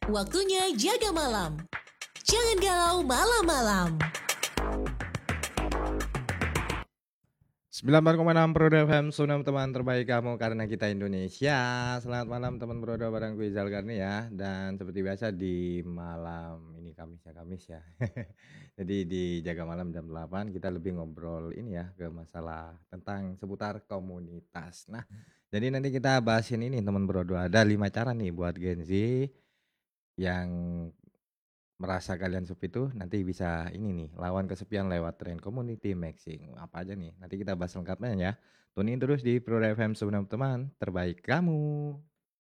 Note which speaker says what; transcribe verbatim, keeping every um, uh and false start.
Speaker 1: Waktunya jaga malam. Jangan galau malam-malam.
Speaker 2: sembilan puluh empat koma enam Brodo F M, Sunam teman terbaik kamu karena kita Indonesia. Selamat malam teman Brodo, bareng gue Izal Karni ya. Dan seperti biasa di malam ini Kamis ya, Kamis ya. Jadi di Jaga Malam jam delapan kita lebih ngobrol ini ya ke masalah tentang seputar komunitas. Nah, jadi nanti kita bahasin ini teman Brodo. Ada lima cara nih buat Gen Z yang merasa kalian sepi tuh nanti bisa ini nih, lawan kesepian lewat tren community maxing. Apa aja nih? Nanti kita bahas lengkapnya ya. Tunin terus di Pro F M Sebelum Teman Terbaik Kamu.